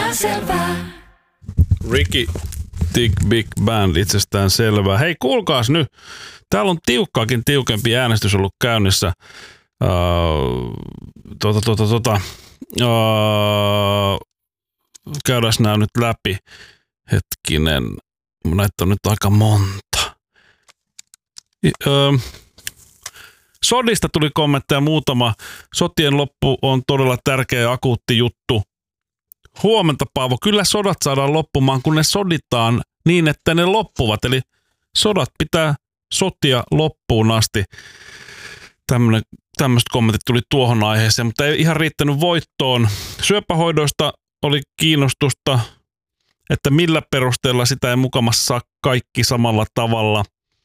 selvää. Ricky Tick Big Band, itsestään selvää. Hei, kuulkaas nyt. Täällä on tiukkaakin tiukempi äänestys ollut käynnissä. Käydään nämä nyt läpi. Hetkinen. Näitä on nyt aika monta. Sodista tuli kommentteja muutama. Sotien loppu on todella tärkeä ja akuutti juttu. Huomenta, Paavo. Kyllä sodat saadaan loppumaan, kun ne soditaan niin, että ne loppuvat. Eli sodat pitää sotia loppuun asti. Tämmöiset kommentit tuli tuohon aiheeseen, mutta ei ihan riittänyt voittoon. Syöpähoidoista oli kiinnostusta, että millä perusteella sitä ei mukamassa saa kaikki samalla tavalla.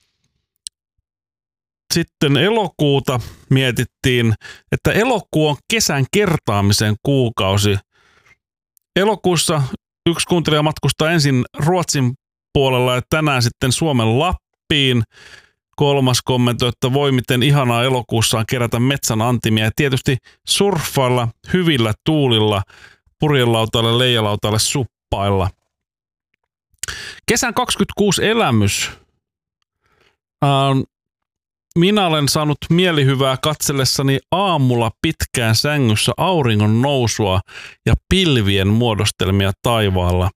Sitten elokuuta mietittiin, että elokuu on kesän kertaamisen kuukausi. Elokuussa yksi kuuntelija matkustaa ensin Ruotsin puolella ja tänään sitten Suomen Lappiin. Kolmas kommentoi, että voi miten ihanaa elokuussaan kerätä metsän antimia ja tietysti surffailla hyvillä tuulilla, purjelautaille, leijalautaille, suppailla. Kesän 26 elämys. Minä olen saanut mielihyvää katsellessani aamulla pitkään sängyssä auringon nousua ja pilvien muodostelmia taivaalla.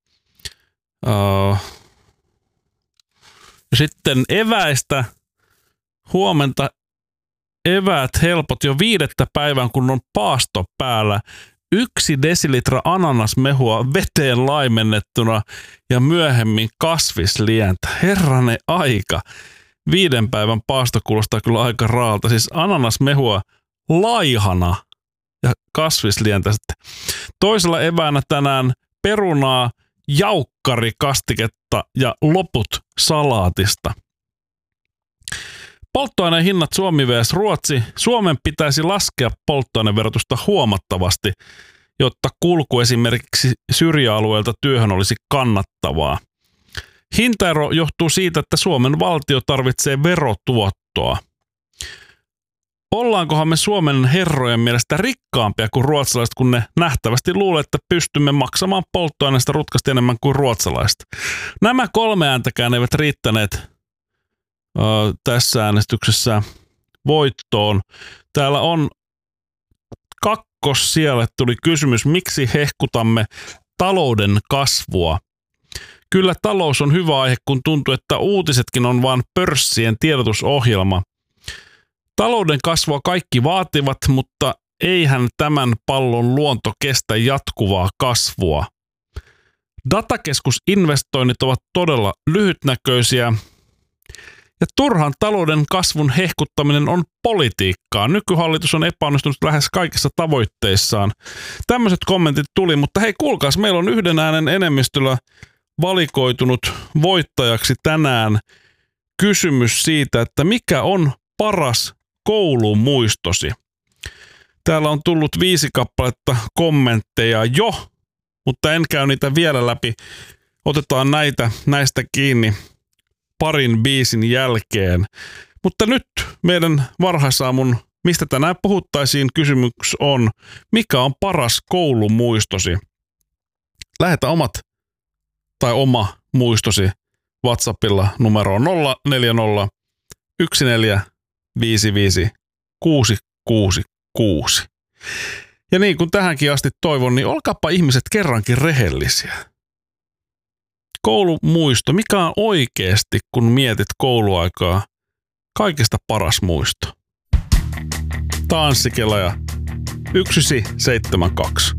Sitten eväistä. Huomenta eväät helpot jo 5. päivän, kun on paasto päällä. 1 desilitra ananasmehua veteen laimennettuna ja myöhemmin kasvislientä. Herranen aika. 5 päivän paasto kuulostaa kyllä aika raalta. Siis ananasmehua laihana ja kasvislientä sitten. Toisella eväänä tänään perunaa, jaukkarikastiketta ja loput salaatista. Polttoaineen hinnat Suomi vs. Ruotsi. Suomen pitäisi laskea polttoaineverotusta huomattavasti, jotta kulku esimerkiksi syrjäalueelta työhön olisi kannattavaa. Hintaero johtuu siitä, että Suomen valtio tarvitsee verotuottoa. Ollaankohan me Suomen herrojen mielestä rikkaampia kuin ruotsalaiset, kun ne nähtävästi luulee, että pystymme maksamaan polttoaineesta rutkasti enemmän kuin ruotsalaiset. Nämä 3 ääntäkään eivät riittäneet tässä äänestyksessä voittoon. Täällä on siellä tuli kysymys, miksi hehkutamme talouden kasvua. Kyllä talous on hyvä aihe, kun tuntuu, että uutisetkin on vain pörssien tiedotusohjelma. Talouden kasvua kaikki vaativat, mutta eihän tämän pallon luonto kestä jatkuvaa kasvua. Datakeskusinvestoinnit ovat todella lyhytnäköisiä ja turhan talouden kasvun hehkuttaminen on politiikkaa. Nykyhallitus on epäonnistunut lähes kaikissa tavoitteissaan. Tämmöiset kommentit tuli, mutta hei kuulkaas, meillä on 1 äänen enemmistöllä valikoitunut voittajaksi tänään kysymys siitä, että mikä on paras koulumuistosi. Täällä on tullut 5 kappaletta kommentteja jo, mutta en käy niitä vielä läpi. Otetaan näistä kiinni parin biisin jälkeen. Mutta nyt meidän varhaisaamun, mistä tänään puhuttaisiin, kysymys on, mikä on paras koulumuistosi? Lähetä oma muistosi WhatsAppilla numeroon 040 1455 666. Ja niin kuin tähänkin asti toivon, niin olkaapa ihmiset kerrankin rehellisiä. Koulumuisto, mikä on oikeasti, kun mietit kouluaikaa, kaikista paras muisto? Tanssikela ja 1972.